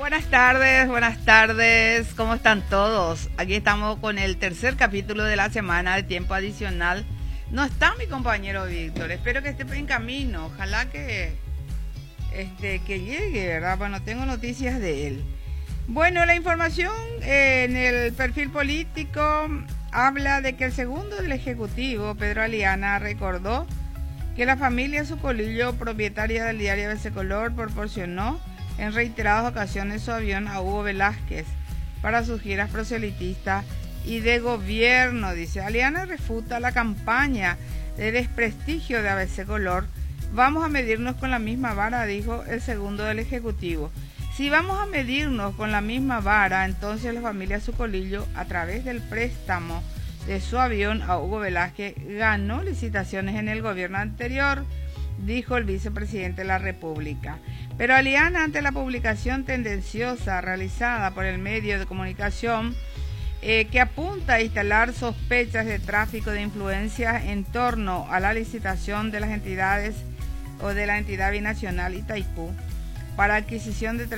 Buenas tardes, ¿cómo están todos? Aquí estamos con el tercer capítulo de la semana de Tiempo Adicional. No está mi compañero Víctor, espero que esté en camino, ojalá que llegue, ¿verdad? Bueno, tengo noticias de él. Bueno, la información en el perfil político habla de que el segundo del Ejecutivo, Pedro Aliana, recordó que la familia Sucolillo, propietaria del diario ABC Color, proporcionó en reiteradas ocasiones su avión a Hugo Velázquez para sus giras proselitistas y de gobierno. Dice, Aliana refuta la campaña de desprestigio de ABC Color. Vamos a medirnos con la misma vara, dijo el segundo del Ejecutivo. Si vamos a medirnos con la misma vara, entonces la familia Sucolillo, a través del préstamo de su avión a Hugo Velázquez, ganó licitaciones en el gobierno anterior, dijo el vicepresidente de la República. Pero Aliana, ante la publicación tendenciosa realizada por el medio de comunicación que apunta a instalar sospechas de tráfico de influencias en torno a la licitación de las entidades o de la entidad binacional Itaipú para adquisición de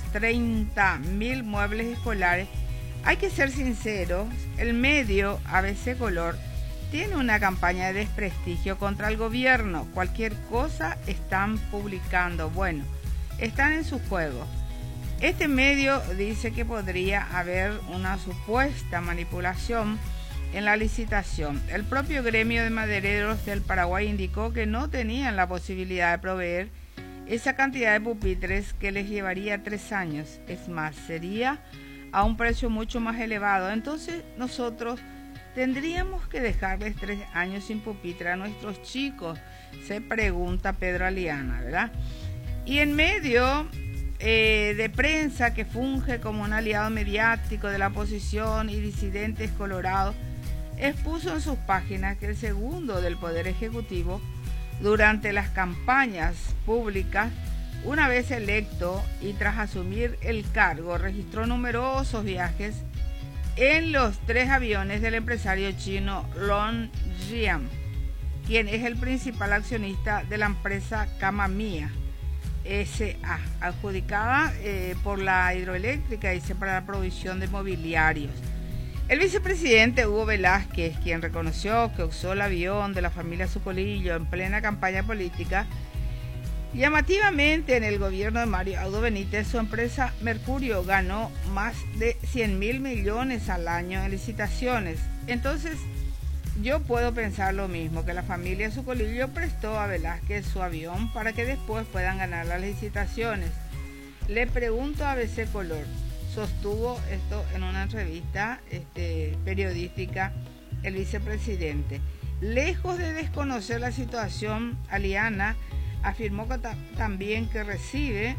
330.000 muebles escolares, hay que ser sinceros, el medio ABC Color tiene una campaña de desprestigio contra el gobierno. Cualquier cosa están publicando. Bueno, están en su juego. Este medio dice que podría haber una supuesta manipulación en la licitación. El propio gremio de madereros del Paraguay indicó que no tenían la posibilidad de proveer esa cantidad de pupitres que les llevaría 3 años. Es más, sería a un precio mucho más elevado. Entonces nosotros tendríamos que dejarles 3 años sin pupitre a nuestros chicos, se pregunta Pedro Aliana, ¿verdad? Y en medio de prensa que funge como un aliado mediático de la oposición y disidentes colorados, expuso en sus páginas que el segundo del Poder Ejecutivo, durante las campañas públicas, una vez electo y tras asumir el cargo, registró numerosos viajes en los 3 aviones del empresario chino Long Jian, quien es el principal accionista de la empresa Camamía S.A., adjudicada por la hidroeléctrica, dice, para la provisión de mobiliarios. El vicepresidente Hugo Velázquez, quien reconoció que usó el avión de la familia Sucolillo en plena campaña política, llamativamente en el gobierno de Mario Abdo Benítez, su empresa Mercurio ganó más de 100.000 millones al año en licitaciones. Entonces, yo puedo pensar lo mismo, que la familia Sucolillo prestó a Velázquez su avión para que después puedan ganar las licitaciones. Le pregunto a ABC Color, sostuvo esto en una entrevista periodística el vicepresidente. Lejos de desconocer la situación, Aliana afirmó que también que recibe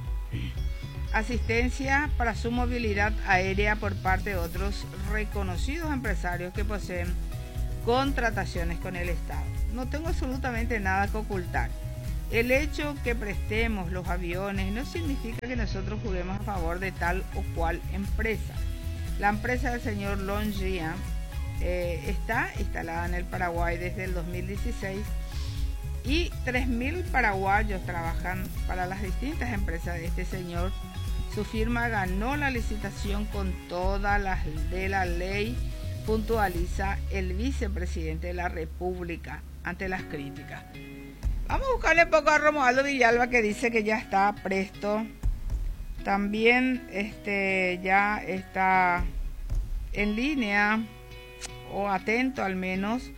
asistencia para su movilidad aérea por parte de otros reconocidos empresarios que poseen contrataciones con el Estado. No tengo absolutamente nada que ocultar. El hecho que prestemos los aviones no significa que nosotros juguemos a favor de tal o cual empresa. La empresa del señor Long Jian está instalada en el Paraguay desde el 2016 y 3.000 paraguayos trabajan para las distintas empresas de este señor. Su firma ganó la licitación con todas las de la ley, puntualiza el vicepresidente de la República ante las críticas. Vamos a buscarle un poco a Romualdo Villalba, que dice que ya está presto. También ya está en línea, o atento al menos,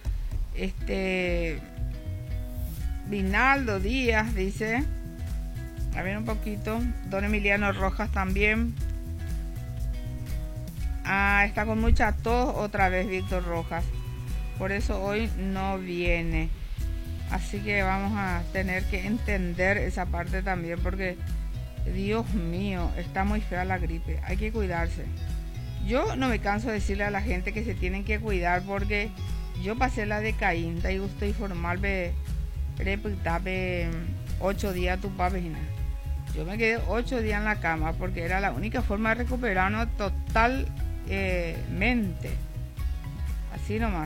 Vinaldo Díaz, dice. A ver un poquito. Don Emiliano Rojas también. Está con mucha tos otra vez Víctor Rojas. Por eso hoy no viene. Así que vamos a tener que entender esa parte también, porque Dios mío, está muy fea la gripe, hay que cuidarse. Yo no me canso de decirle a la gente que se tienen que cuidar, porque yo pasé la de caínta y usted informarme 8 días tu papina. Yo me quedé 8 días en la cama porque era la única forma de recuperarnos totalmente. Así nomás.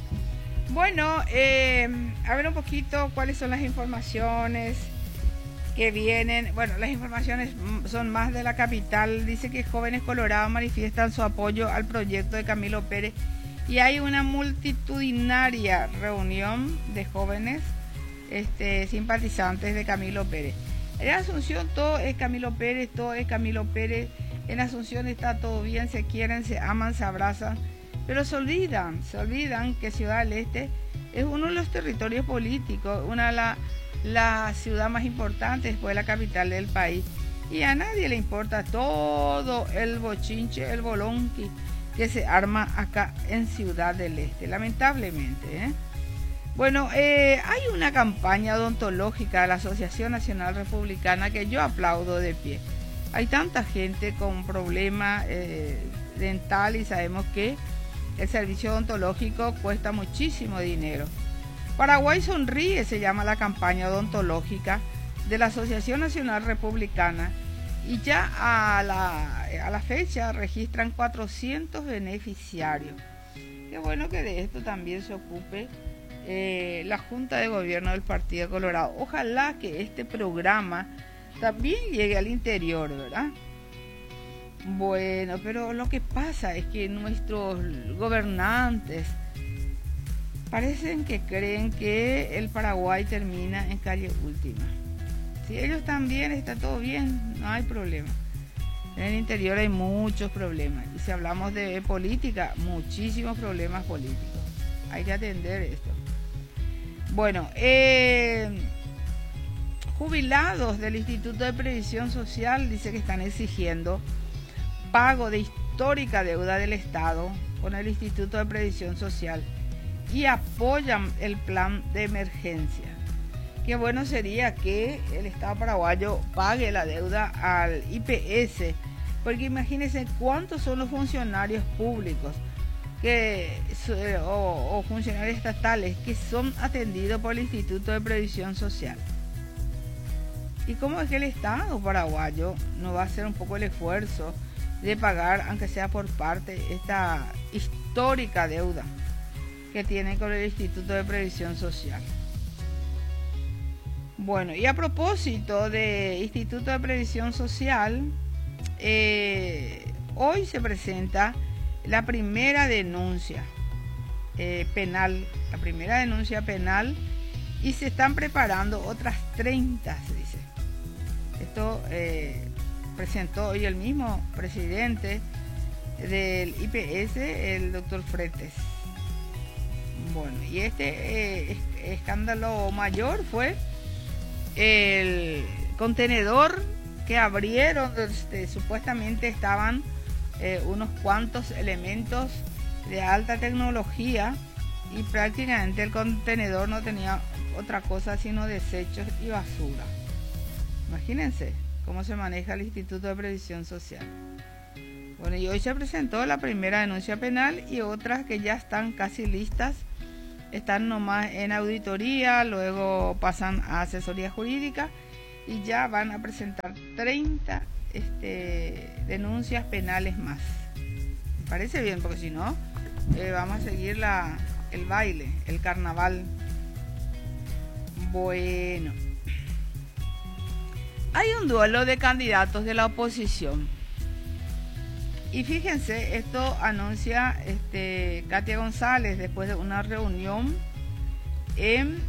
Bueno, a ver un poquito cuáles son las informaciones que vienen, bueno, las informaciones son más de la capital. Dice que jóvenes colorados manifiestan su apoyo al proyecto de Camilo Pérez y hay una multitudinaria reunión de jóvenes simpatizantes de Camilo Pérez. En Asunción todo es Camilo Pérez, todo es Camilo Pérez. En Asunción está todo bien, se quieren, se aman, se abrazan, pero se olvidan que Ciudad del Este es uno de los territorios políticos, una de la ciudad más importante después de la capital del país. Y a nadie le importa todo el bochinche, el bolonqui que se arma acá en Ciudad del Este, lamentablemente. Bueno, hay una campaña odontológica de la Asociación Nacional Republicana que yo aplaudo de pie. Hay tanta gente con problema dental y sabemos que el servicio odontológico cuesta muchísimo dinero. Paraguay Sonríe se llama la campaña odontológica de la Asociación Nacional Republicana y ya a la fecha registran 400 beneficiarios. Qué bueno que de esto también se ocupe la Junta de Gobierno del Partido Colorado. Ojalá que este programa también llegue al interior, ¿verdad? Bueno, pero lo que pasa es que nuestros gobernantes parecen que creen que el Paraguay termina en calle última. Si ellos están bien, está todo bien, no hay problema. En el interior hay muchos problemas. Y si hablamos de política, muchísimos problemas políticos. Hay que atender esto. Bueno, jubilados del Instituto de Previsión Social dice que están exigiendo pago de histórica deuda del Estado con el Instituto de Previsión Social y apoyan el plan de emergencia. Qué bueno sería que el Estado paraguayo pague la deuda al IPS, porque imagínense cuántos son los funcionarios públicos o funcionarios estatales que son atendidos por el Instituto de Previsión Social. ¿Y cómo es que el Estado paraguayo no va a hacer un poco el esfuerzo de pagar, aunque sea por parte, esta histórica deuda que tiene con el Instituto de Previsión Social? Bueno, y a propósito de Instituto de Previsión Social, hoy se presenta la primera denuncia penal, y se están preparando otras 30, se dice. Esto presentó hoy el mismo presidente del IPS, el doctor Fretes. Bueno, y este escándalo mayor fue el contenedor que abrieron, donde supuestamente estaban unos cuantos elementos de alta tecnología y prácticamente el contenedor no tenía otra cosa sino desechos y basura. Imagínense cómo se maneja el Instituto de Previsión Social. Bueno, y hoy se presentó la primera denuncia penal y otras que ya están casi listas. Están nomás en auditoría, luego pasan a asesoría jurídica y ya van a presentar 30 denuncias penales más. Me parece bien, porque si no, vamos a seguir el baile, el carnaval. Bueno, hay un duelo de candidatos de la oposición. Y fíjense, esto anuncia Katia González después de una reunión en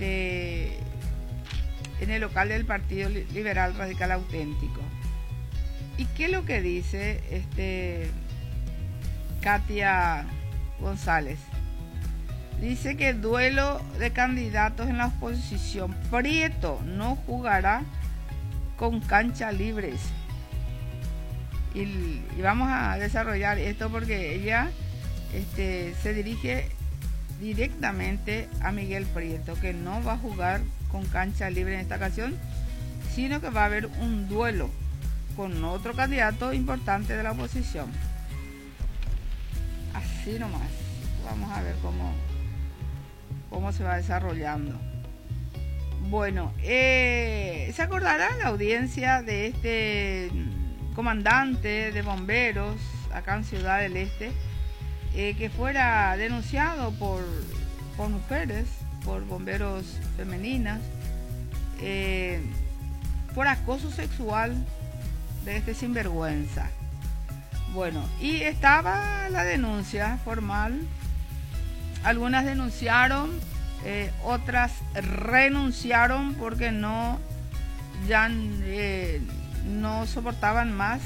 el local del Partido Liberal Radical Auténtico. ¿Y qué es lo que dice Katia González? Dice que duelo de candidatos en la oposición. Prieto no jugará con cancha libre. Y vamos a desarrollar esto porque ella se dirige directamente a Miguel Prieto, que no va a jugar con cancha libre en esta ocasión, sino que va a haber un duelo con otro candidato importante de la oposición. Así nomás. Vamos a ver cómo se va desarrollando. Bueno, se acordará la audiencia de este comandante de bomberos acá en Ciudad del Este, que fuera denunciado por mujeres, por bomberos femeninas, por acoso sexual de este sinvergüenza. Bueno, y estaba la denuncia formal. Algunas denunciaron, otras renunciaron porque no soportaban más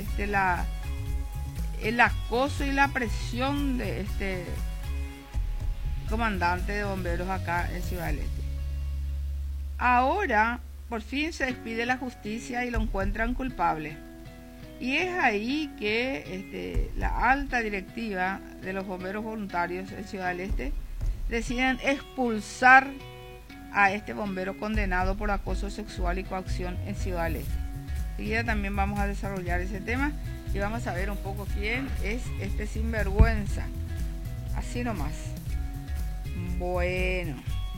el acoso y la presión de este comandante de bomberos acá en Ciudad del Este. Ahora, por fin se despide la justicia y lo encuentran culpable. Y es ahí que la alta directiva de los bomberos voluntarios en Ciudad del Este deciden expulsar a este bombero condenado por acoso sexual y coacción en Ciudad del Este. Enseguida también vamos a desarrollar ese tema y vamos a ver un poco quién es este sinvergüenza. Así nomás. Bueno.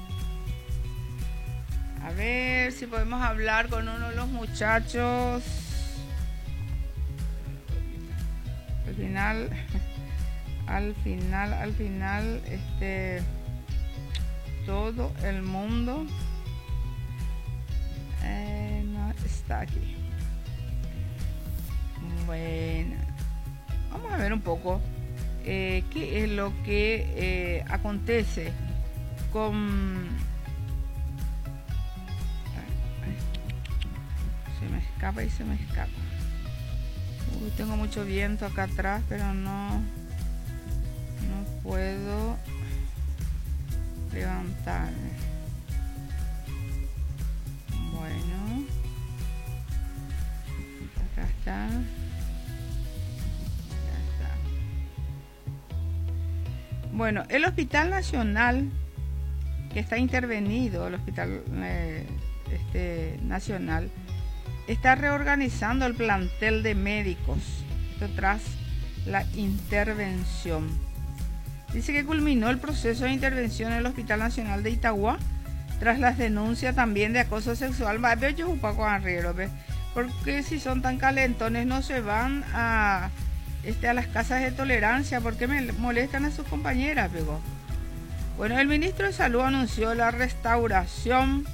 A ver si podemos hablar con uno de los muchachos. Al final, todo el mundo no está aquí. Bueno, vamos a ver un poco qué es lo que acontece con... Se me escapa. Tengo mucho viento acá atrás, pero no puedo levantarme. Bueno, acá está. Ya está. Bueno, el Hospital Nacional, que está intervenido, el Hospital Nacional, está reorganizando el plantel de médicos, esto tras la intervención. Dice que culminó el proceso de intervención en el Hospital Nacional de Itagua tras las denuncias también de acoso sexual. Porque si son tan calentones no se van a las casas de tolerancia, porque me molestan a sus compañeras, pegó. Bueno, el ministro de Salud anunció la reestructuración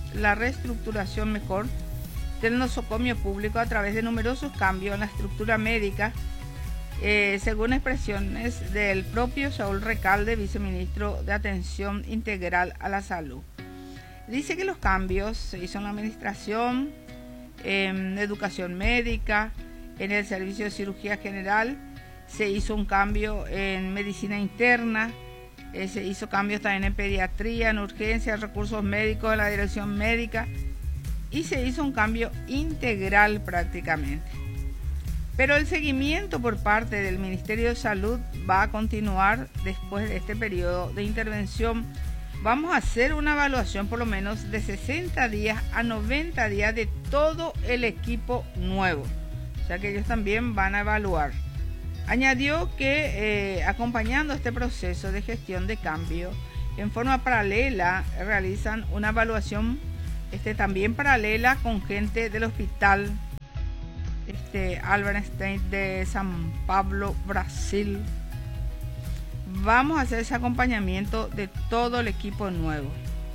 del nosocomio público a través de numerosos cambios en la estructura médica, según expresiones del propio Saúl Recalde, viceministro de Atención Integral a la Salud. Dice que los cambios se hizo en la administración, en educación médica, en el servicio de cirugía general, se hizo un cambio en medicina interna, se hizo cambios también en pediatría, en urgencia, recursos médicos, en la dirección médica, y se hizo un cambio integral prácticamente. Pero el seguimiento por parte del Ministerio de Salud va a continuar después de este periodo de intervención. Vamos a hacer una evaluación por lo menos de 60 días a 90 días de todo el equipo nuevo. O sea que ellos también van a evaluar. Añadió que acompañando este proceso de gestión de cambio, en forma paralela realizan una evaluación también paralela con gente del hospital Albert Einstein de San Pablo, Brasil. Vamos a hacer ese acompañamiento de todo el equipo nuevo.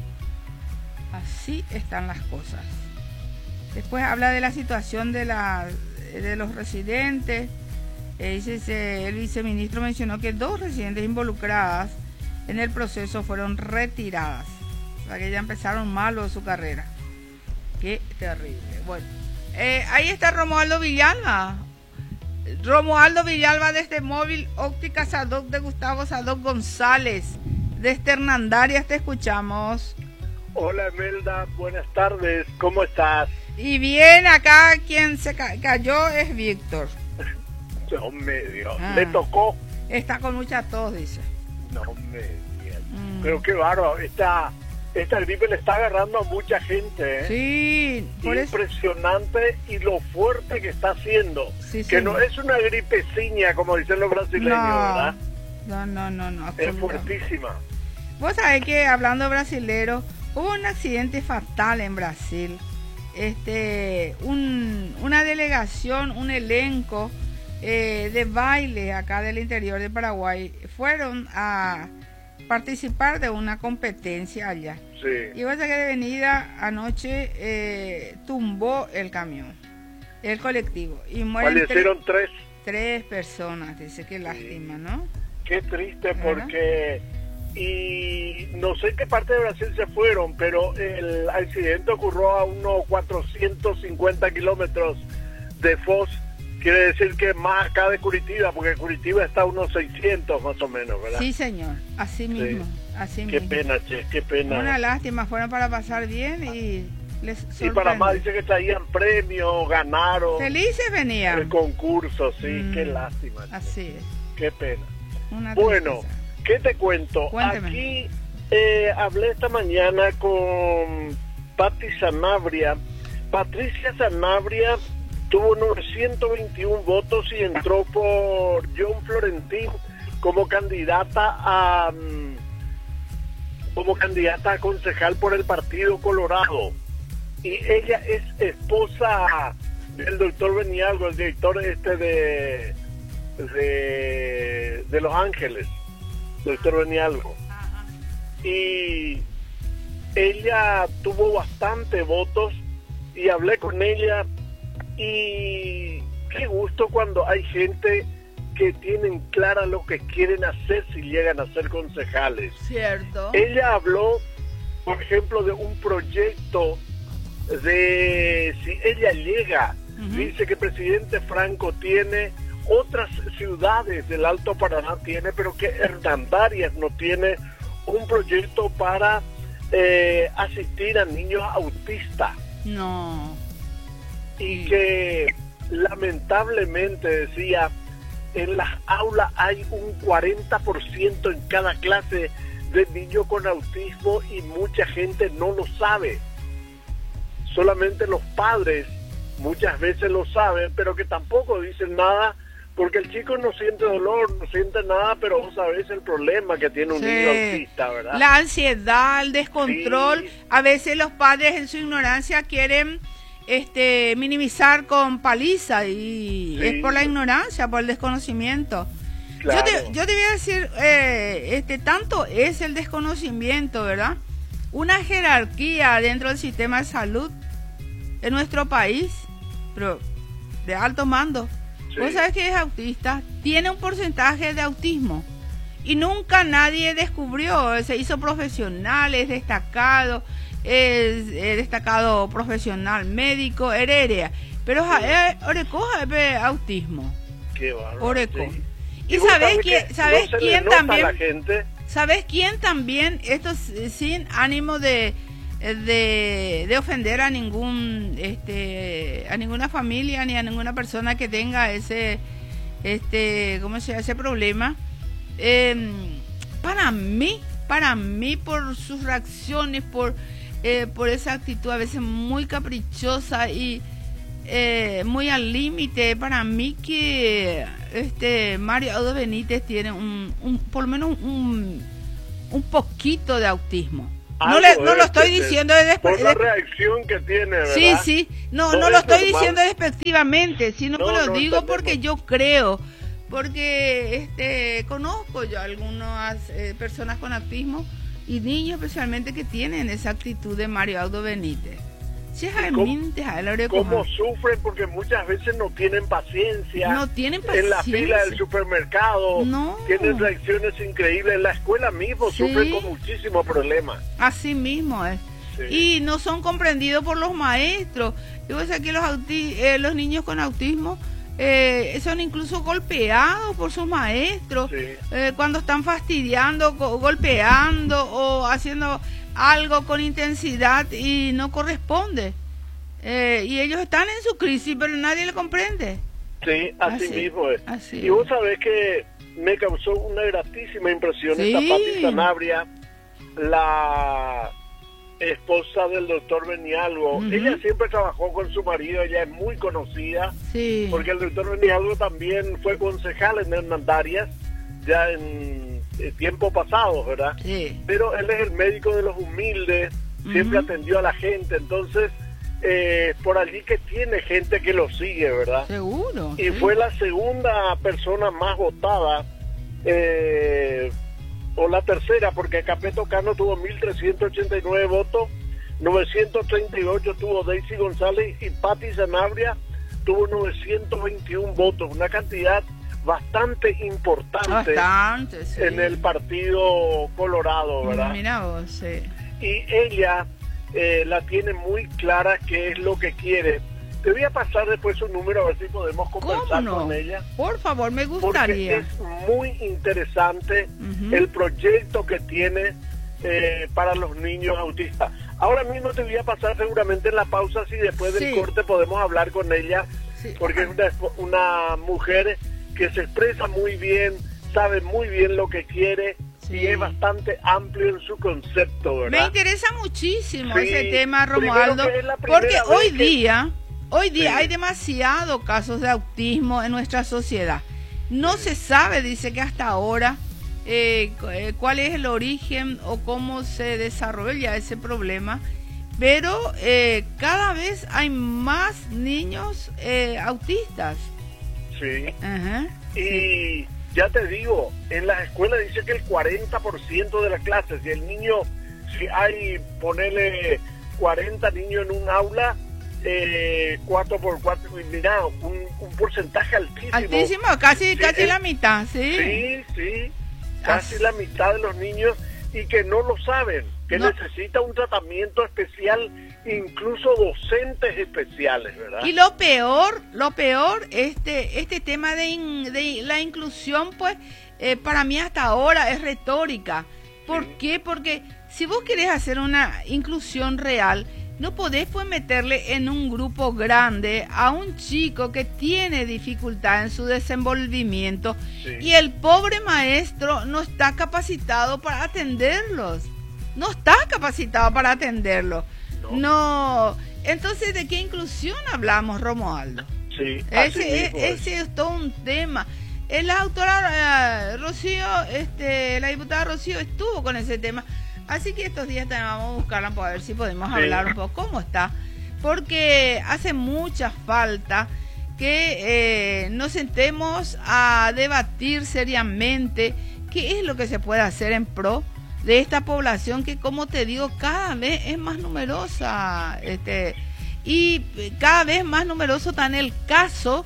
Así están las cosas. Después habla de la situación de los residentes. El viceministro mencionó que 2 residentes involucradas en el proceso fueron retiradas. O sea que ya empezaron mal su carrera. Qué terrible. Bueno, ahí está Romualdo Villalba. Romualdo Villalba desde Móvil Óptica Sadoc de Gustavo Sadoc González. Desde Hernandarias te escuchamos. Hola Emelda, buenas tardes, ¿cómo estás? Y bien, acá quien se cayó es Víctor. No me dio, le tocó. Está con mucha tos, dice. No me dio. Pero qué bárbaro, esta gripe le está agarrando a mucha gente, ¿eh? Sí, por impresionante eso. Y lo fuerte que está haciendo. Sí, que no es una gripeciña, como dicen los brasileños, ¿verdad? No. Es fuertísima. Vos sabés que, hablando brasilero, hubo un accidente fatal en Brasil. Una delegación, un elenco de baile acá del interior de Paraguay fueron a participar de una competencia allá. Sí. Y pasa que de venida anoche tumbó el camión, el colectivo. Y mueren Fallecieron tres. 3 personas, dice, qué lástima, ¿no? Qué triste, ¿verdad? porque... Y no sé en qué parte de Brasil se fueron, pero el accidente ocurrió a unos 450 kilómetros de Foz. Quiere decir que más acá de Curitiba, porque Curitiba está a unos 600 más o menos, ¿verdad? Sí, señor, así mismo, así Qué mismo. pena, che, qué pena. Una lástima, fueron para pasar bien y les Y para más dice que traían premios, ganaron felices venían. el concurso, sí, qué lástima. Che. Así es. Qué pena. Una Bueno, tristeza. ¿qué te cuento? Cuénteme. Aquí hablé esta mañana con Patti Sanabria. Patricia Sanabria tuvo 921 votos y entró por John Florentín como candidata a concejal por el Partido Colorado. Y ella es esposa del doctor Benialgo, el director de Los Ángeles, doctor Benialgo. Y ella tuvo bastante votos y hablé con ella y qué gusto cuando hay gente que tienen clara lo que quieren hacer si llegan a ser concejales. Cierto. Ella habló, por ejemplo, de un proyecto de si ella llega, dice que presidente Franco tiene, otras ciudades del Alto Paraná tiene, pero que Hernandarias no tiene un proyecto para asistir a niños autistas. No. Y que lamentablemente, decía, en las aulas hay un 40% en cada clase de niños con autismo y mucha gente no lo sabe. Solamente los padres muchas veces lo saben, pero que tampoco dicen nada, porque el chico no siente dolor, no siente nada, pero vos sabés el problema que tiene un niño autista, ¿verdad? La ansiedad, el descontrol. Sí. A veces los padres en su ignorancia quieren minimizar con paliza y Sí. es por la ignorancia, por el desconocimiento. Claro. Yo te voy a decir, tanto es el desconocimiento, ¿verdad? Una jerarquía dentro del sistema de salud en nuestro país, pero de alto mando. Sí. Vos sabés que es autista, tiene un porcentaje de autismo y nunca nadie descubrió, se hizo profesional, es destacado profesional, médico, heredia, pero orecoja autismo. Qué bárbaro. Oreco. Sí. Y vos sabés no se quién le nota también, a la gente. ¿sabés quién también? Esto sin ánimo de ofender a ninguna familia ni a ninguna persona que tenga ese problema. Para mí por sus reacciones, por esa actitud a veces muy caprichosa y muy al límite, para mí que Mario Aldo Benítez tiene por lo menos un poquito de autismo. No lo estoy diciendo por la reacción que tiene, ¿verdad? Sí, no lo estoy diciendo despectivamente, sino que lo digo entendemos. porque yo creo, porque conozco yo algunas personas con autismo y niños especialmente que tienen esa actitud de Mario Aldo Benítez. ¿Cómo sufren? Porque muchas veces no tienen paciencia. No tienen paciencia. En la fila del supermercado. No. Tienen reacciones increíbles. En la escuela mismo sufren con muchísimos problemas. Así mismo es. Sí. Y no son comprendidos por los maestros. Yo sé que los niños con autismo son incluso golpeados por sus maestros. Sí. Cuando están fastidiando, golpeando o haciendo algo con intensidad y no corresponde. Y ellos están en su crisis, pero nadie le comprende. Sí, así mismo es. Así y vos sabés que me causó una gratísima impresión esta Patti Sanabria, la esposa del doctor Benialgo. Ella siempre trabajó con su marido, ella es muy conocida, porque el doctor Benialgo también fue concejal en Hernandarias, ya en tiempo pasado, ¿verdad? Sí. Pero él es el médico de los humildes, siempre atendió a la gente, entonces por allí que tiene gente que lo sigue, ¿verdad? Seguro. Y fue la segunda persona más votada o la tercera, porque Capeto Cano tuvo 1.389 votos, 938 tuvo Daisy González y Patti Sanabria tuvo 921 votos, una cantidad bastante importante sí, en el Partido Colorado, ¿verdad? Mira vos, sí. Y ella la tiene muy clara qué es lo que quiere. Te voy a pasar después su número a ver si podemos conversar con ella. Por favor, me gustaría. Porque es muy interesante el proyecto que tiene para los niños autistas. Ahora mismo te voy a pasar seguramente en la pausa, si después del corte podemos hablar con ella, porque es una mujer que se expresa muy bien, sabe muy bien lo que quiere y es bastante amplio en su concepto, ¿verdad? Me interesa muchísimo ese tema, Romualdo, porque hoy día hay demasiados casos de autismo en nuestra sociedad. No se sabe, dice que hasta ahora, cuál es el origen o cómo se desarrolla ese problema, pero cada vez hay más niños autistas. Sí. Y ya te digo, en las escuelas dice que el 40% de las clases, si el niño, si hay, ponerle 40 niños en un aula, 4 por 4, mira, un porcentaje altísimo. Altísimo, casi la mitad, sí, casi la mitad de los niños, y que no lo saben, que necesita un tratamiento especial, incluso docentes especiales, ¿verdad? Y lo peor, este tema de la inclusión, pues, para mí hasta ahora es retórica. ¿Por qué? Porque si vos querés hacer una inclusión real, no podés pues meterle en un grupo grande a un chico que tiene dificultad en su desenvolvimiento y el pobre maestro no está capacitado para atenderlos. No. Entonces, ¿de qué inclusión hablamos, Romualdo? Sí, ese es todo un tema. La autora Rocío, la diputada Rocío estuvo con ese tema. Así que estos días también vamos a buscarla para ver si podemos hablar un poco cómo está, porque hace mucha falta que nos sentemos a debatir seriamente qué es lo que se puede hacer en pro de esta población que, como te digo, cada vez es más numerosa, y cada vez más numeroso está en el caso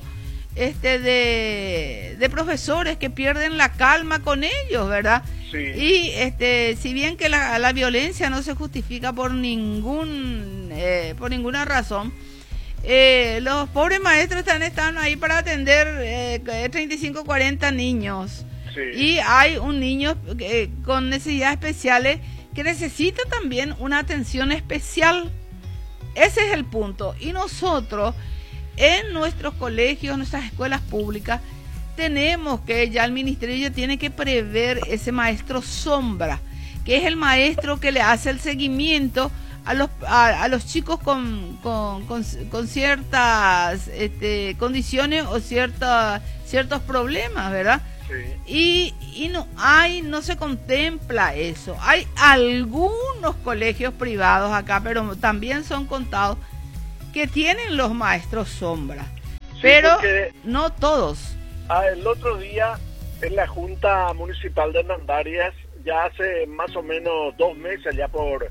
de profesores que pierden la calma con ellos, ¿verdad? Sí. Y si bien que la violencia no se justifica por ninguna razón, los pobres maestros están ahí para atender 35, 40 niños. Sí. Y hay un niño con necesidades especiales que necesita también una atención especial. Ese es el punto. Y nosotros, en nuestros colegios, en nuestras escuelas públicas, tenemos que, ya el ministerio ya tiene que prever ese maestro sombra, que es el maestro que le hace el seguimiento a los chicos con ciertas condiciones o ciertos problemas, ¿verdad? Sí. Y no se contempla eso. Hay algunos colegios privados acá, pero también son contados, que tienen los maestros sombra, pero no todos. El otro día en la Junta Municipal de Hernandarias, ya hace más o menos 2 meses, ya por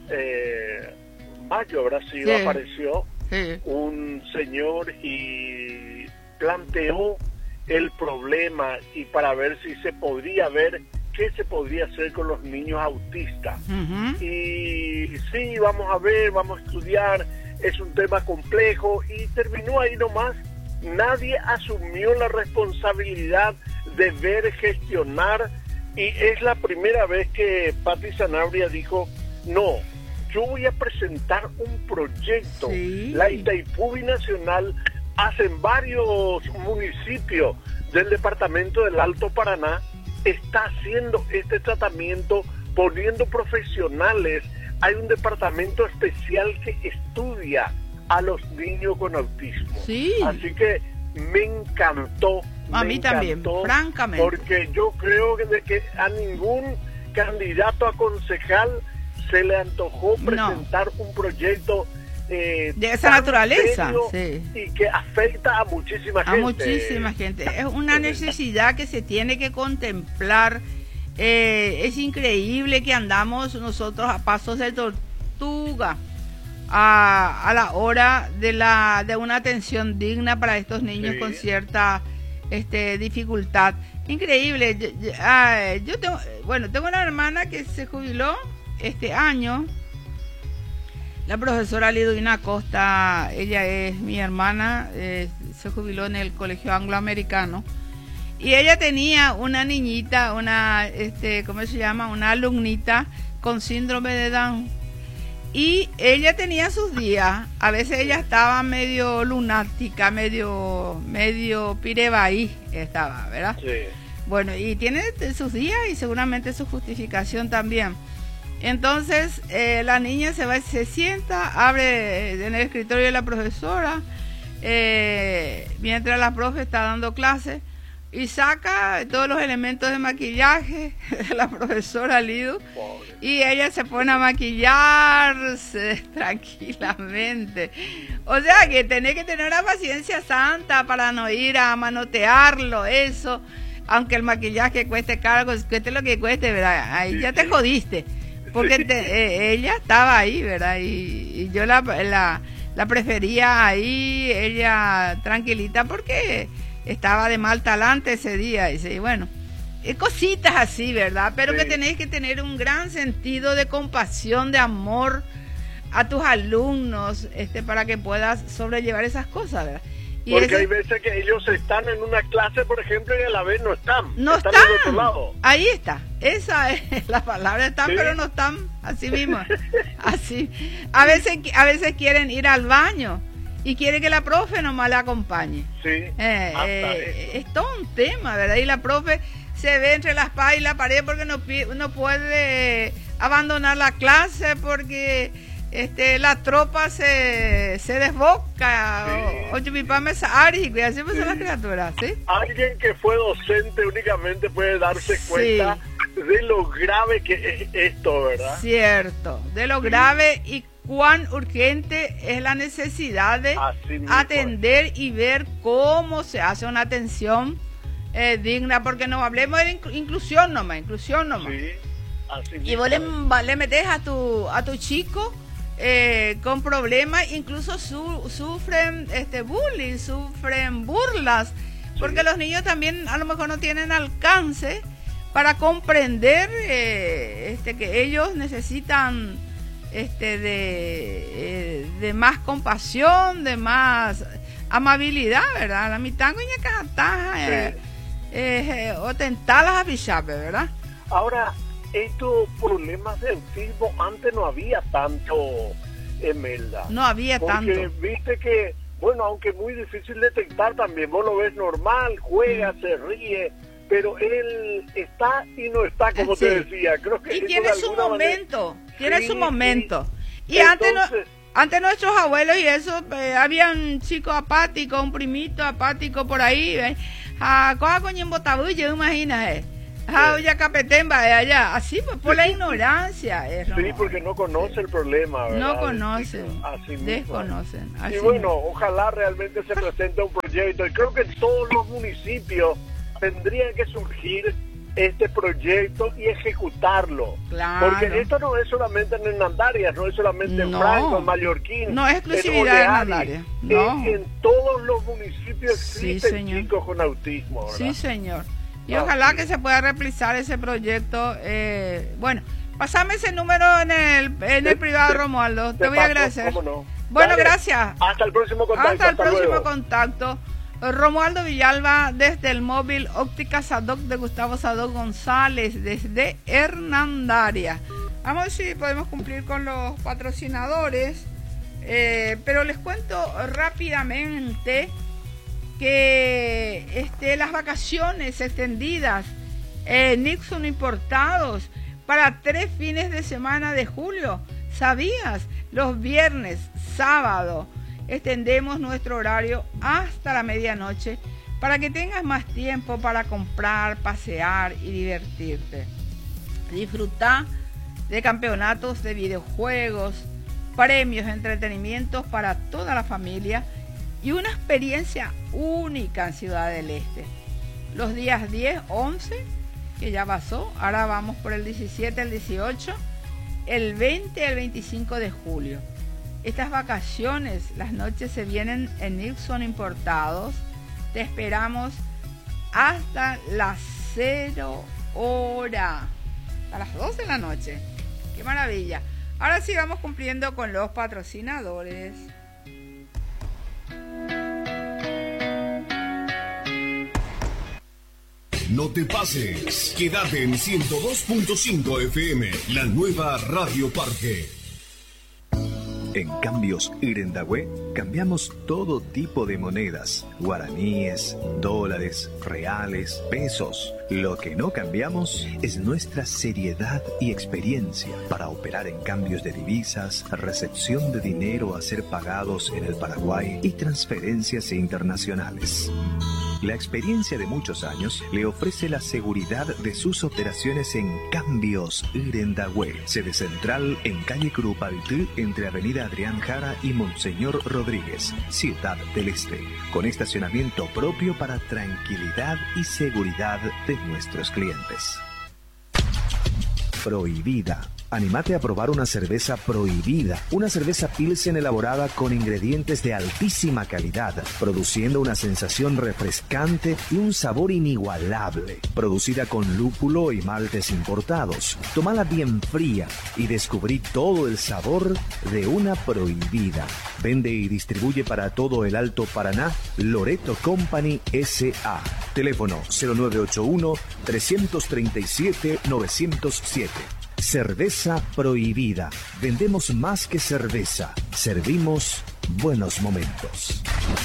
mayo habrá sido, apareció un señor y planteó el problema y para ver si se podría ver qué se podría hacer con los niños autistas. Y sí, vamos a ver, vamos a estudiar, es un tema complejo, y terminó ahí nomás. Nadie asumió la responsabilidad de ver, gestionar, y es la primera vez que Patti Sanabria dijo, no, yo voy a presentar un proyecto. La Itaipú Binacional en varios municipios del departamento del Alto Paraná está haciendo este tratamiento, poniendo profesionales. Hay un departamento especial que estudia a los niños con autismo. Así que me encantó. A mí también, francamente. Porque yo creo que a ningún candidato a concejal se le antojó presentar un proyecto de esa naturaleza, y que afecta a muchísima gente. Es una necesidad que se tiene que contemplar Es increíble que andamos nosotros a pasos de tortuga a la hora de una atención digna para estos niños con cierta dificultad. Increíble. Yo tengo una hermana que se jubiló este año, la profesora Liduvina Acosta. Ella es mi hermana, se jubiló en el Colegio Angloamericano, y ella tenía una niñita, ¿cómo se llama? Una alumnita con síndrome de Down, y ella tenía sus días. A veces ella estaba medio lunática, medio pirebaí estaba, ¿verdad? Sí. Bueno, y tiene sus días y seguramente su justificación también. Entonces, la niña se sienta, abre en el escritorio de la profesora, mientras la profe está dando clase, y saca todos los elementos de maquillaje de la profesora Lidu. Pobre. Y ella se pone a maquillarse tranquilamente. O sea que tenés que tener una paciencia santa para no ir a manotearlo, eso. Aunque el maquillaje cueste caro, cueste lo que cueste, ¿verdad? Ahí ya te jodiste. Porque ella estaba ahí, ¿verdad? Y yo la prefería ahí, ella tranquilita, porque estaba de mal talante ese día. Y bueno, cositas así, ¿verdad? Pero que tenéis que tener un gran sentido de compasión, de amor a tus alumnos, para que puedas sobrellevar esas cosas, ¿verdad? Y porque hay veces que ellos están en una clase, por ejemplo, y a la vez no están. No están. Del otro lado. Ahí está. Esa es la palabra. Están, ¿sí? Pero no están. Así mismo. Así. A veces quieren ir al baño y quieren que la profe nomás la acompañe. Sí. Es todo un tema, ¿verdad? Y la profe se ve entre la espada y la pared porque no puede abandonar la clase porque la tropa se desboca. Sí. Y así pues son las criaturas, ¿sí? Alguien que fue docente únicamente puede darse cuenta de lo grave que es esto, ¿verdad? Cierto, de lo grave y cuán urgente es la necesidad de atender y ver cómo se hace una atención digna, porque no hablemos de inclusión nomás. Sí, así y vos le metés a tu chico con problemas, incluso sufren bullying, sufren burlas, porque los niños también a lo mejor no tienen alcance para comprender que ellos necesitan de más compasión, de más amabilidad, ¿verdad? La mitad o tentalas a pichape, ¿verdad? Ahora, estos problemas de autismo antes no había tanto, Emelda. No había tanto. Porque viste que, bueno, aunque muy difícil detectar también, vos lo ves normal, juega, se ríe, pero él está y no está, como te decía. Creo que y tiene su momento, su momento. Y entonces, antes nuestros abuelos y eso, había un chico apático, un primito apático por ahí, coja coño en botabulla, imagínate. Ya capetemba de allá, así pues por la ignorancia. Sí, porque no conoce el problema, ¿verdad? No conocen, desconocen. Y bueno, ojalá realmente se presente un proyecto, y creo que en todos los municipios tendría que surgir este proyecto y ejecutarlo. Claro. Porque esto no es solamente en Hernandarias, no es solamente en Franco, en Mallorquín. No es exclusividad de Hernandarias. No. En todos los municipios existen chicos con autismo, ¿verdad? Sí, señor. Y ojalá que se pueda realizar ese proyecto. Bueno, pasame ese número en el privado, Romualdo. Te voy a agradecer. ¿Cómo no? Bueno, dale. Gracias. Hasta el próximo contacto. Hasta el próximo contacto. Romualdo Villalba desde el móvil Óptica Sadoc de Gustavo Sadoc González desde Hernandarias. Vamos a ver si podemos cumplir con los patrocinadores, pero les cuento rápidamente que las vacaciones extendidas Nixon Importados para 3 fines de semana de julio. ¿Sabías? Los viernes, sábado extendemos nuestro horario hasta la medianoche para que tengas más tiempo para comprar, pasear y divertirte. Disfruta de campeonatos de videojuegos, premios, entretenimientos para toda la familia y una experiencia única en Ciudad del Este. Los días 10, 11 que ya pasó. Ahora vamos por el 17, el 18, el 20 y el 25 de julio. Estas vacaciones, las noches se vienen en Nilsson Importados. Te esperamos hasta las 0 hora, a las 12 de la noche. ¡Qué maravilla! Ahora sí vamos cumpliendo con los patrocinadores. No te pases, quédate en 102.5 FM, la nueva Radio Parque. En Cambios Irendahue cambiamos todo tipo de monedas, guaraníes, dólares, reales, pesos. Lo que no cambiamos es nuestra seriedad y experiencia para operar en cambios de divisas, recepción de dinero a ser pagados en el Paraguay y transferencias internacionales. La experiencia de muchos años le ofrece la seguridad de sus operaciones en Cambios Irendahue, sede central en calle Curupaytí, entre avenida Adrián Jara y Monseñor Rodríguez, Ciudad del Este, con estacionamiento propio para tranquilidad y seguridad de nuestros clientes. Prohibida. Anímate a probar una cerveza Prohibida, una cerveza Pilsen elaborada con ingredientes de altísima calidad, produciendo una sensación refrescante y un sabor inigualable. Producida con lúpulo y maltes importados. Tómala bien fría y descubrí todo el sabor de una Prohibida. Vende y distribuye para todo el Alto Paraná Loreto Company S.A. Teléfono 0981-337-907. Cerveza Prohibida. Vendemos más que cerveza. Servimos buenos momentos.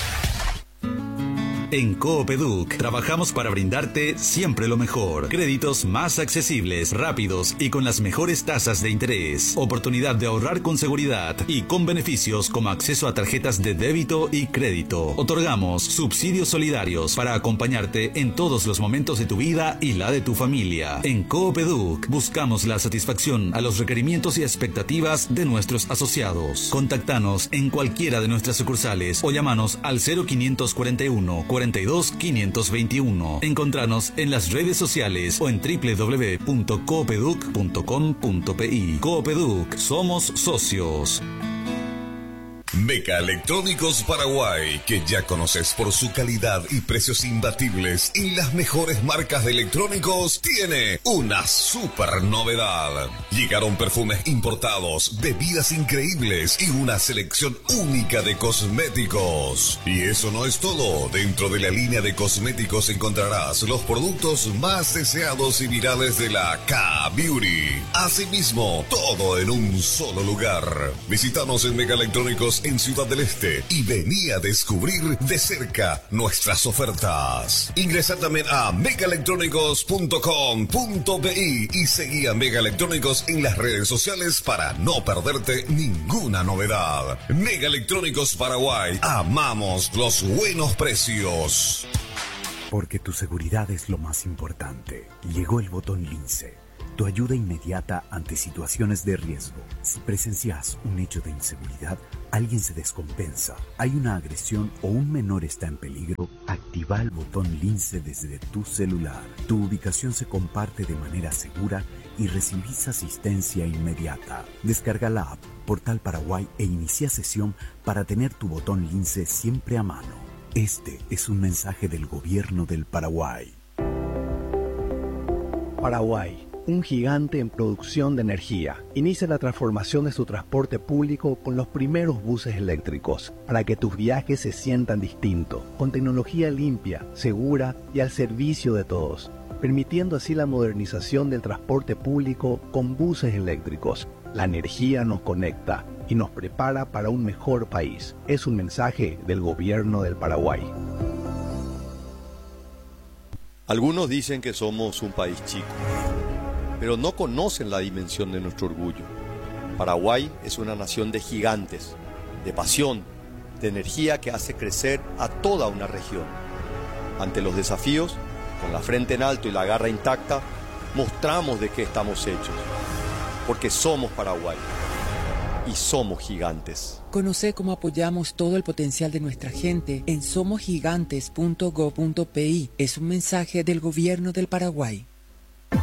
En Coopeduc trabajamos para brindarte siempre lo mejor. Créditos más accesibles, rápidos y con las mejores tasas de interés. Oportunidad de ahorrar con seguridad y con beneficios como acceso a tarjetas de débito y crédito. Otorgamos subsidios solidarios para acompañarte en todos los momentos de tu vida y la de tu familia. En Coopeduc buscamos la satisfacción a los requerimientos y expectativas de nuestros asociados. Contactanos en cualquiera de nuestras sucursales o llámanos al 0541 42 521. Encontranos en las redes sociales o en www.coopeduc.com.pi. Coopeduc, somos socios. Meca Electrónicos Paraguay, que ya conoces por su calidad y precios imbatibles y las mejores marcas de electrónicos, tiene una super novedad. Llegaron perfumes importados, bebidas increíbles y una selección única de cosméticos. Y eso no es todo. Dentro de la línea de cosméticos encontrarás los productos más deseados y virales de la K-Beauty. Asimismo, todo en un solo lugar. Visítanos en Meca Electrónicos en Ciudad del Este y vení a descubrir de cerca nuestras ofertas. Ingresa también a megaelectrónicos.com.pi y seguí a Mega Electrónicos en las redes sociales para no perderte ninguna novedad. Mega Electrónicos Paraguay, amamos los buenos precios. Porque tu seguridad es lo más importante. Llegó el botón Lince, tu ayuda inmediata ante situaciones de riesgo. Si presencias un hecho de inseguridad, alguien se descompensa, hay una agresión o un menor está en peligro, activa el botón Lince desde tu celular. Tu ubicación se comparte de manera segura y recibís asistencia inmediata. Descarga la app Portal Paraguay e inicia sesión para tener tu botón Lince siempre a mano. Este es un mensaje del Gobierno del Paraguay. Paraguay, un gigante en producción de energía. Inicia la transformación de su transporte público con los primeros buses eléctricos, para que tus viajes se sientan distintos, con tecnología limpia, segura y al servicio de todos, permitiendo así la modernización del transporte público con buses eléctricos. La energía nos conecta y nos prepara para un mejor país. Es un mensaje del Gobierno del Paraguay. Algunos dicen que somos un país chico, pero no conocen la dimensión de nuestro orgullo. Paraguay es una nación de gigantes, de pasión, de energía que hace crecer a toda una región. Ante los desafíos, con la frente en alto y la garra intacta, mostramos de qué estamos hechos, porque somos Paraguay y somos gigantes. Conoce cómo apoyamos todo el potencial de nuestra gente en somosgigantes.go.pi. Es un mensaje del Gobierno del Paraguay.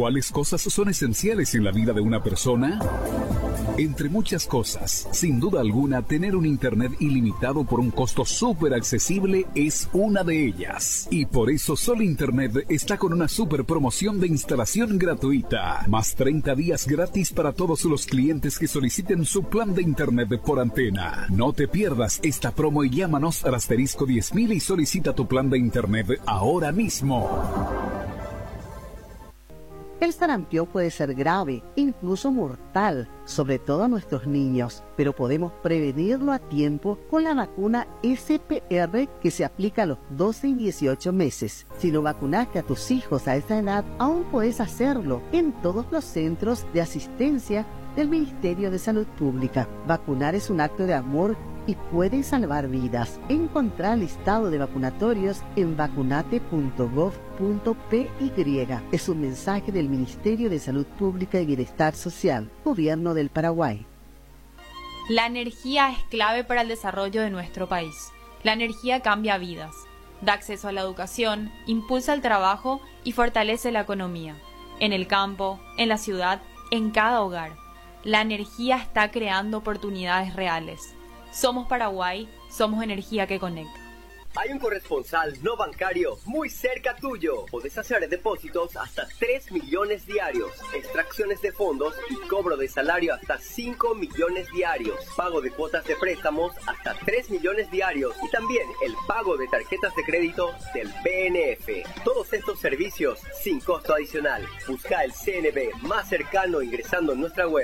¿Cuáles cosas son esenciales en la vida de una persona? Entre muchas cosas, sin duda alguna, tener un internet ilimitado por un costo súper accesible es una de ellas. Y por eso Sol Internet está con una súper promoción de instalación gratuita. Más 30 días gratis para todos los clientes que soliciten su plan de internet por antena. No te pierdas esta promo y llámanos al asterisco 10.000 y solicita tu plan de internet ahora mismo. El sarampión puede ser grave, incluso mortal, sobre todo a nuestros niños, pero podemos prevenirlo a tiempo con la vacuna SPR que se aplica a los 12 y 18 meses. Si no vacunaste a tus hijos a esa edad, aún puedes hacerlo en todos los centros de asistencia del Ministerio de Salud Pública. Vacunar es un acto de amor y puede salvar vidas. Encontrar el listado de vacunatorios en vacunate.gov.py. Es un mensaje del Ministerio de Salud Pública y Bienestar Social, Gobierno del Paraguay. La energía es clave para el desarrollo de nuestro país. La energía cambia vidas, da acceso a la educación, impulsa el trabajo y fortalece la economía. En el campo, en la ciudad, en cada hogar. La energía está creando oportunidades reales. Somos Paraguay, somos energía que conecta. Hay un corresponsal no bancario muy cerca tuyo. Podés hacer depósitos hasta 3 millones diarios, extracciones de fondos y cobro de salario hasta 5 millones diarios, pago de cuotas de préstamos hasta 3 millones diarios y también el pago de tarjetas de crédito del BNF. Todos estos servicios sin costo adicional. Busca el CNB más cercano ingresando en nuestra web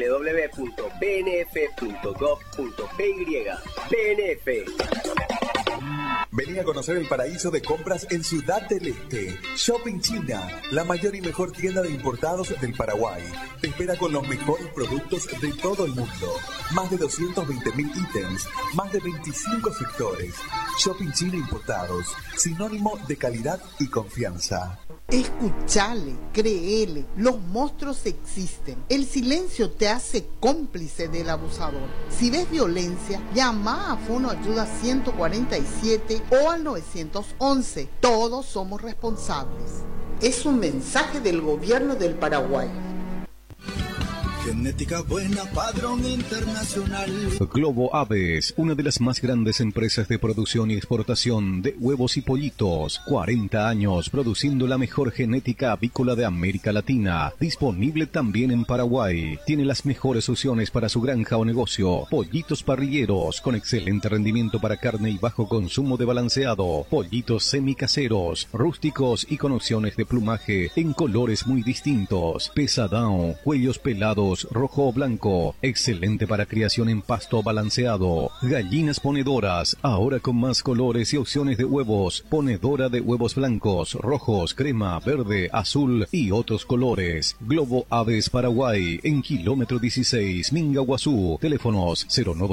www.bnf.gov.py. BNF. Vení a conocer el paraíso de compras en Ciudad del Este. Shopping China, la mayor y mejor tienda de importados del Paraguay. Te espera con los mejores productos de todo el mundo. Más de 220.000 ítems, más de 25 sectores. Shopping China Importados, sinónimo de calidad y confianza. Escuchale, créele, los monstruos existen. El silencio te hace cómplice del abusador. Si ves violencia, llama a Fono Ayuda 147 o al 911. Todos somos responsables. Es un mensaje del Gobierno del Paraguay. Genética buena, padrón internacional. Globo Aves, una de las más grandes empresas de producción y exportación de huevos y pollitos. 40 años produciendo la mejor genética avícola de América Latina. Disponible también en Paraguay. Tiene las mejores opciones para su granja o negocio. Pollitos parrilleros con excelente rendimiento para carne y bajo consumo de balanceado. Pollitos semicaseros, rústicos y con opciones de plumaje en colores muy distintos. Pesadão, cuellos pelados, rojo o blanco, excelente para criación en pasto balanceado. Gallinas ponedoras, ahora con más colores y opciones de huevos. Ponedora de huevos blancos, rojos, crema, verde, azul y otros colores. Globo Aves Paraguay, en kilómetro 16, Mingaguazú. Teléfonos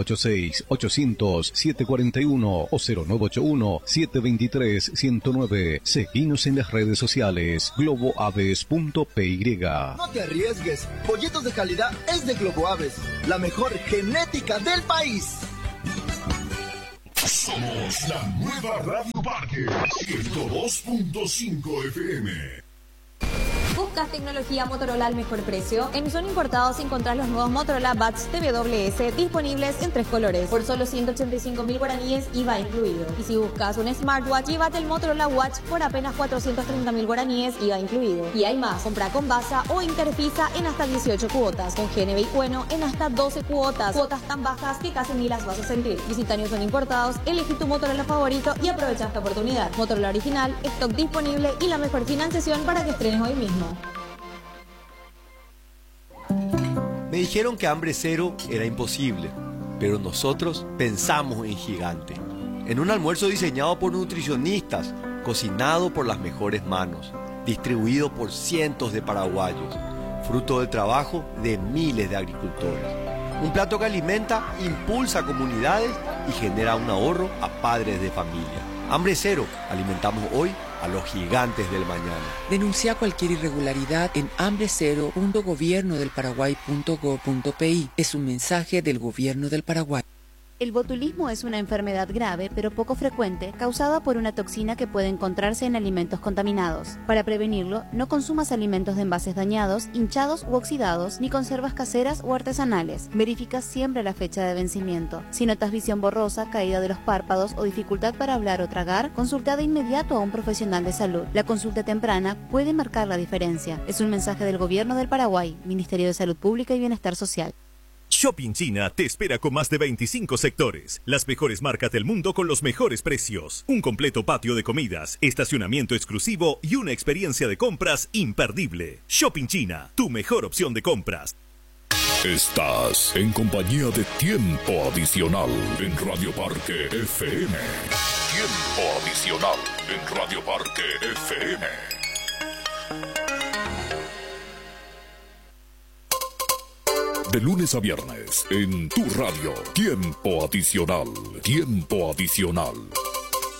0986-800-741 o 0981-723-109. Seguinos en las redes sociales, globoaves.py. No te arriesgues, pollitos de calidad es de Globo Aves, la mejor genética del país. Somos la nueva Radio Parque 102.5 FM. ¿Buscas tecnología Motorola al mejor precio? En Son Importados encontrás los nuevos Motorola Buds TWS disponibles en 3 colores por solo 185.000 guaraníes, IVA incluido. Y si buscas un smartwatch, llévate el Motorola Watch por apenas 430.000 guaraníes, IVA incluido. Y hay más, compra con Basa o Interfisa en hasta 18 cuotas, con GNB Bueno en hasta 12 cuotas. Cuotas tan bajas que casi ni las vas a sentir. Visita Son Importados, elegí tu Motorola favorito y aprovecha esta oportunidad. Motorola original, stock disponible y la mejor financiación para que estrenes hoy mismo. Me dijeron que hambre cero era imposible, pero nosotros pensamos en gigante. En un almuerzo diseñado por nutricionistas, cocinado por las mejores manos, distribuido por cientos de paraguayos, fruto del trabajo de miles de agricultores. Un plato que alimenta, impulsa comunidades y genera un ahorro a padres de familia. Hambre cero, alimentamos hoy a los gigantes del mañana. Denuncia cualquier irregularidad en hambrecero.gobiernodelparaguay.gov.py. Es un mensaje del Gobierno del Paraguay. El botulismo es una enfermedad grave, pero poco frecuente, causada por una toxina que puede encontrarse en alimentos contaminados. Para prevenirlo, no consumas alimentos de envases dañados, hinchados u oxidados, ni conservas caseras o artesanales. Verifica siempre la fecha de vencimiento. Si notas visión borrosa, caída de los párpados o dificultad para hablar o tragar, consulta de inmediato a un profesional de salud. La consulta temprana puede marcar la diferencia. Es un mensaje del Gobierno del Paraguay, Ministerio de Salud Pública y Bienestar Social. Shopping China te espera con más de 25 sectores, las mejores marcas del mundo con los mejores precios, un completo patio de comidas, estacionamiento exclusivo y una experiencia de compras imperdible. Shopping China, tu mejor opción de compras. Estás en compañía de Tiempo Adicional en Radio Parque FM. Tiempo Adicional en Radio Parque FM. De lunes a viernes, en tu radio, Tiempo Adicional. Tiempo Adicional.